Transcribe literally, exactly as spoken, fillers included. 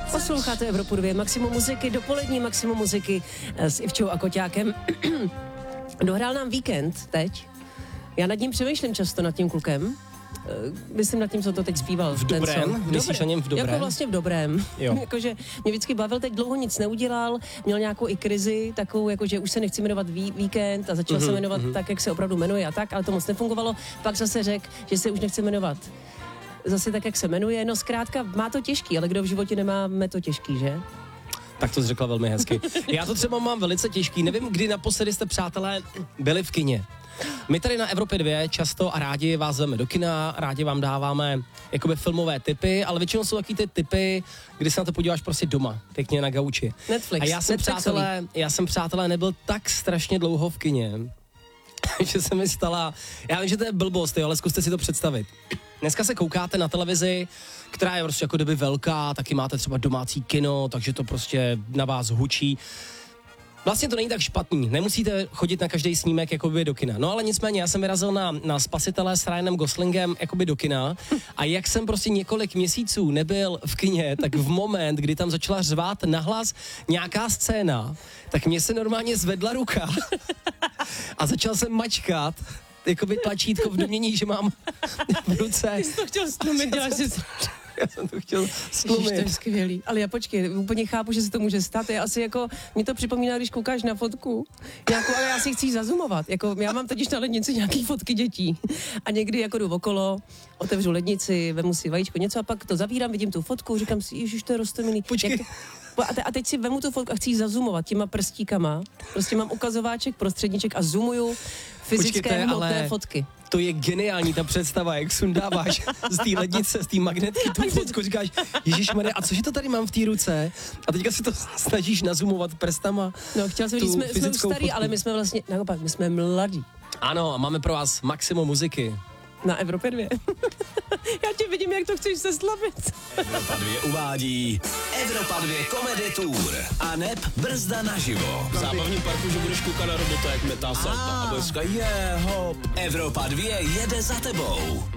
Posloucháte Evropu dvě, Maximum muziky, dopolední Maximum muziky s Ivčou a Koťákem. Dohrál nám víkend teď. Já nad ním přemýšlím často, nad tím klukem. Myslím nad tím, co to teď zpíval. V dobrém? Myslíš o něm v dobrém? Jako vlastně v dobrém. Jakože mě vždycky bavil, teď dlouho nic neudělal, měl nějakou i krizi, takovou, jakože už se nechci jmenovat ví, víkend a začal mm-hmm, se jmenovat mm-hmm. tak, jak se opravdu jmenuje a tak, ale to moc nefungovalo. Pak zase řekl, že se už nechce jmenovat zase tak, jak se jmenuje. No zkrátka, má to těžký, ale kdo v životě nemáme to těžký, že? Tak to jsi řekla velmi hezky. Já to třeba mám velice těžký. Nevím, kdy naposledy jste, přátelé, byli v kině. My tady na Evropě dvě často a rádi vás zveme do kina, rádi vám dáváme jakoby filmové tipy, ale většinou jsou taky ty tipy, kdy se na to podíváš prostě doma, pěkně na gauči. Netflix. A já jsem, přátelé, já jsem, přátelé, nebyl tak strašně dlouho v kině, že se mi stala, já vím, že to je blbost, jo, ale zkuste si to představit. Dneska se koukáte na televizi, která je prostě jako kdyby velká, taky máte třeba domácí kino, takže to prostě na vás hučí. Vlastně to není tak špatný, nemusíte chodit na každý snímek jakoby do kina. No ale nicméně, já jsem vyrazil na, na Spasitele s Ryanem Goslingem jakoby do kina a jak jsem prostě několik měsíců nebyl v kině, tak v moment, kdy tam začala řvát nahlas nějaká scéna, tak mě se normálně zvedla ruka a začal jsem mačkat jakoby tlačítko v domění, že mám v ruce. Ty jsi to chtěl stlumit, děláš si... Já jsem to chtěl stlumit. Ježiš, to je skvělý. Ale já počkej, úplně chápu, že se to může stát. Je asi jako, mě to připomíná, když koukáš na fotku, nějakou, ale já si chci zazumovat. Jako, já mám totiž na lednici nějaký fotky dětí. A někdy jako jdu okolo, otevřu lednici, vemu si vajíčko, něco a pak to zavírám, vidím tu fotku, říkám si, ježiš, to je roztomilý. Počkej. To, a, te, a teď si vemu tu fotku a chci ji zazumovat těma prstíkama. Prostě mám ukazováček, prostředníček a zoomuju fyzické Počkejte, hmotné ale... fotky. To je geniální ta představa, jak sundáváš z té lednice, z té magnetky tu fotku, říkáš, ježišmarja, a cože to tady mám v té ruce? A teďka si to snažíš nazumovat prstama. No, chtěla jsem říct, jsme, jsme už starý, fotku. Ale my jsme vlastně, naopak, my jsme mladí. Ano, a máme pro vás maximum muziky. Na Evropě dvě. Já tě vidím, jak to chceš seslavit. Evropa dvě uvádí Evropa dvě Comedy Tour a neb brzda naživo. V zábavním parku, že budeš koukat na robota, jak metá salta a budeš říkat, je, hop. Evropa dvě jede za tebou.